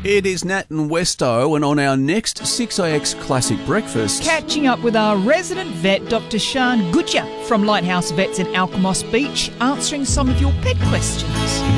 It is Nat and Westo, and on our next 6AX Classic Breakfast... Catching up with our resident vet, Dr. Sian Gutja from Lighthouse Vets in Alkimos Beach, answering some of your pet questions.